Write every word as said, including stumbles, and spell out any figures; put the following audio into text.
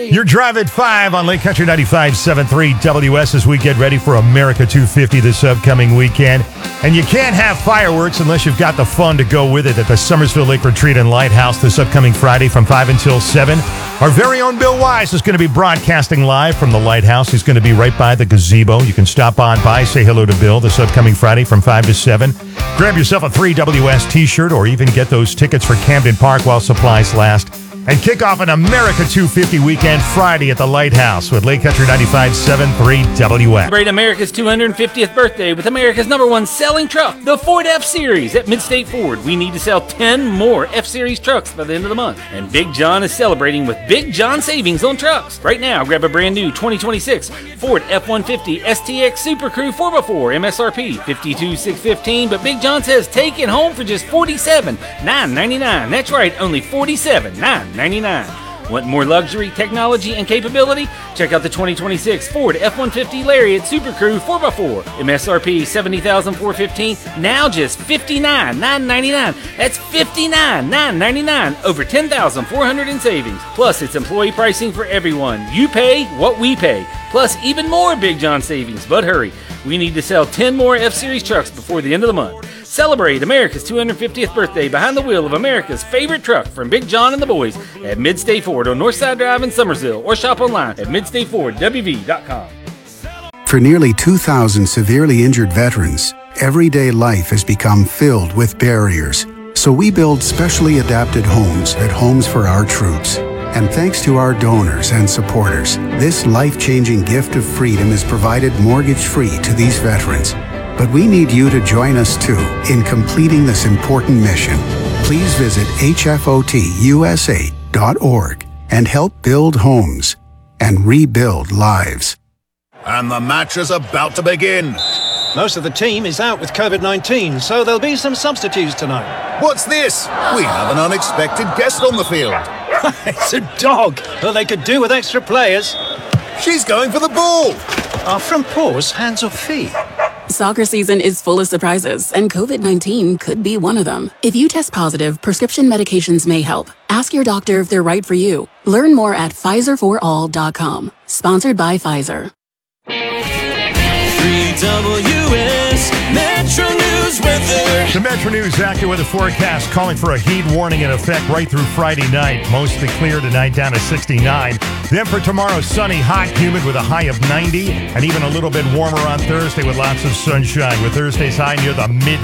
Your Drive at five on Lake Country ninety-five point seven three W S as we get ready for America two fifty this upcoming weekend. And you can't have fireworks unless you've got the fun to go with it at the Summersville Lake Retreat and Lighthouse this upcoming Friday from five until seven. Our very own Bill Wise is going to be broadcasting live from the Lighthouse. He's going to be right by the gazebo. You can stop on by, say hello to Bill this upcoming Friday from five to seven. Grab yourself a three W S t-shirt or even get those tickets for Camden Park while supplies last. And kick off an America two fifty weekend Friday at the Lighthouse with Lake Country ninety-five point seven three W S. Celebrate America's two hundred fiftieth birthday with America's number one selling truck, the Ford F-Series at Midstate Ford. We need to sell ten more F-Series trucks by the end of the month. And Big John is celebrating with Big John savings on trucks. Right now, grab a brand new twenty twenty-six Ford F one fifty S T X Super Crew four by four M S R P fifty-two thousand six hundred fifteen dollars, but Big John says take it home for just forty-seven thousand nine hundred ninety-nine dollars. That's right, only forty-seven thousand nine hundred ninety-nine dollars. Want more luxury, technology, and capability? Check out the twenty twenty-six Ford F one fifty Lariat Super Crew four by four. M S R P seventy thousand four hundred fifteen dollars, now just fifty-nine thousand nine hundred ninety-nine dollars. That's fifty-nine thousand nine hundred ninety-nine dollars, over ten thousand four hundred dollars in savings. Plus, it's employee pricing for everyone. You pay what we pay. Plus, even more Big John savings. But hurry, we need to sell ten more F-Series trucks before the end of the month. Celebrate America's two hundred fiftieth birthday behind the wheel of America's favorite truck from Big John and the boys at Midstate Ford on Northside Drive in Summersville, or shop online at midstate ford w v dot com. For nearly two thousand severely injured veterans, everyday life has become filled with barriers. So we build specially adapted homes at Homes for Our Troops. And thanks to our donors and supporters, this life-changing gift of freedom is provided mortgage-free to these veterans. But we need you to join us too in completing this important mission. Please visit H F O T U S A dot org and help build homes and rebuild lives. And the match is about to begin. Most of the team is out with COVID nineteen, so there'll be some substitutes tonight. What's this? We have an unexpected guest on the field. It's a dog. Well, they could do with extra players. She's going for the ball. Are front paws hands or feet? Soccer season is full of surprises, and COVID nineteen could be one of them. If you test positive, prescription medications may help. Ask your doctor if they're right for you. Learn more at Pfizer for all dot com. Sponsored by Pfizer. three W S Metro News weather. The Metro News AccuWeather forecast calling for a heat warning in effect right through Friday night. Mostly clear tonight, down to sixty-nine. Then for tomorrow, sunny, hot, humid with a high of ninety, and even a little bit warmer on Thursday with lots of sunshine, with Thursday's high near the mid